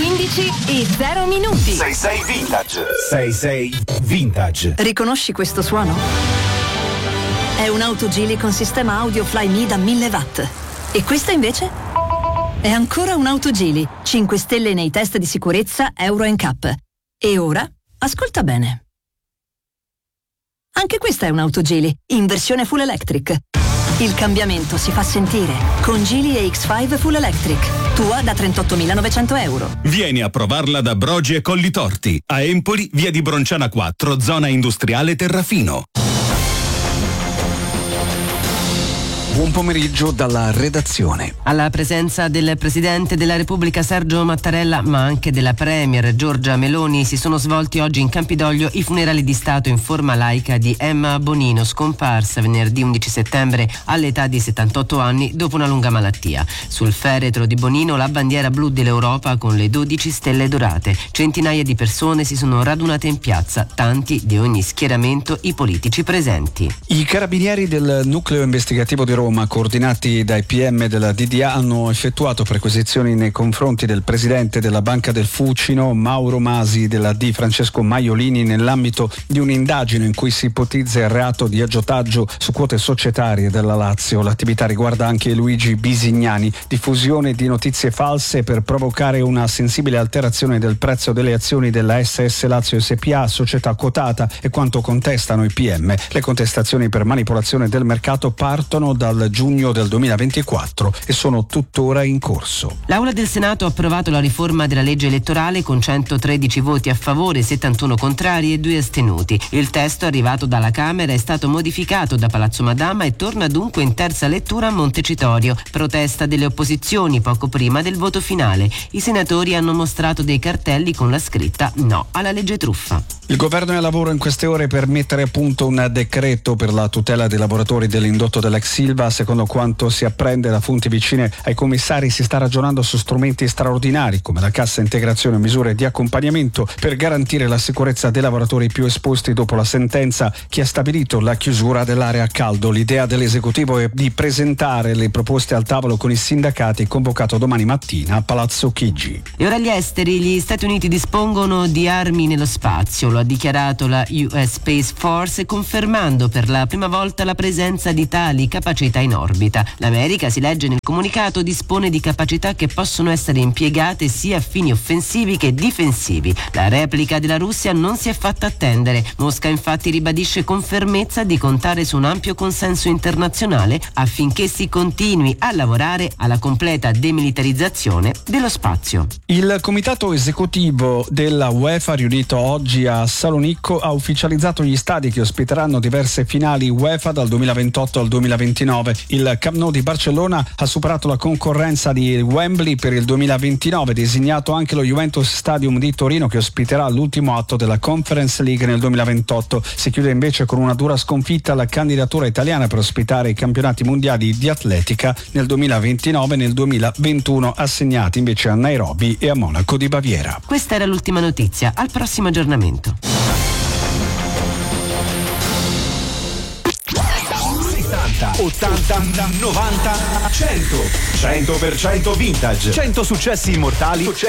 15 e 0 minuti. 66 Vintage. 66 Vintage. Riconosci questo suono? È un'auto Geely con sistema audio Flyme da 1000 watt. E questa invece? È ancora un'auto Geely, 5 stelle nei test di sicurezza Euro NCAP. E ora, ascolta bene. Anche questa è un'auto Geely, in versione full electric. Il cambiamento si fa sentire con Geely EX5 Full Electric. Tua da 38.900 euro. Vieni a provarla da Brogi e Collitorti. A Empoli, via di Bronciana 4, zona industriale Terrafino. Buon pomeriggio dalla redazione. Alla presenza del Presidente della Repubblica Sergio Mattarella, ma anche della Premier Giorgia Meloni, si sono svolti oggi in Campidoglio i funerali di Stato in forma laica di Emma Bonino, scomparsa venerdì 11 settembre all'età di 78 anni dopo una lunga malattia. Sul feretro di Bonino la bandiera blu dell'Europa con le 12 stelle dorate. Centinaia di persone si sono radunate in piazza, tanti di ogni schieramento i politici presenti. I carabinieri del nucleo investigativo di Roma, coordinati dai PM della DDA, hanno effettuato perquisizioni nei confronti del presidente della Banca del Fucino, Mauro Masi, della D. Francesco Maiolini, nell'ambito di un'indagine in cui si ipotizza il reato di aggiotaggio su quote societarie della Lazio. L'attività riguarda anche Luigi Bisignani, diffusione di notizie false per provocare una sensibile alterazione del prezzo delle azioni della SS Lazio SPA, società quotata, e quanto contestano i PM. Le contestazioni per manipolazione del mercato partono dal giugno del 2024 e sono tuttora in corso. L'Aula del Senato ha approvato la riforma della legge elettorale con 113 voti a favore, 71 contrari e 2 astenuti. Il testo arrivato dalla Camera è stato modificato da Palazzo Madama e torna dunque in terza lettura a Montecitorio. Protesta delle opposizioni poco prima del voto finale. I senatori hanno mostrato dei cartelli con la scritta no alla legge truffa. Il governo è al lavoro in queste ore per mettere a punto un decreto per la tutela dei lavoratori dell'indotto dell'ex Silva. Secondo quanto si apprende da fonti vicine ai commissari, si sta ragionando su strumenti straordinari come la cassa integrazione e misure di accompagnamento per garantire la sicurezza dei lavoratori più esposti dopo la sentenza che ha stabilito la chiusura dell'area a caldo. L'idea dell'esecutivo è di presentare le proposte al tavolo con i sindacati, convocato domani mattina a Palazzo Chigi. E ora gli esteri. Gli Stati Uniti dispongono di armi nello spazio, lo ha dichiarato la US Space Force, confermando per la prima volta la presenza di tali capacità in orbita. L'America, si legge nel comunicato, dispone di capacità che possono essere impiegate sia a fini offensivi che difensivi. La replica della Russia non si è fatta attendere. Mosca infatti ribadisce con fermezza di contare su un ampio consenso internazionale affinché si continui a lavorare alla completa demilitarizzazione dello spazio. Il comitato esecutivo della UEFA, riunito oggi a Salonicco, ha ufficializzato gli stadi che ospiteranno diverse finali UEFA dal 2028 al 2029. Il Camp Nou di Barcellona ha superato la concorrenza di Wembley per il 2029, designato anche lo Juventus Stadium di Torino, che ospiterà l'ultimo atto della Conference League nel 2028. Si chiude invece con una dura sconfitta la candidatura italiana per ospitare i campionati mondiali di atletica nel 2029 e nel 2021, assegnati invece a Nairobi e a Monaco di Baviera. Questa era l'ultima notizia. Al prossimo aggiornamento. 80, 90, 100. 100% vintage. 100 successi immortali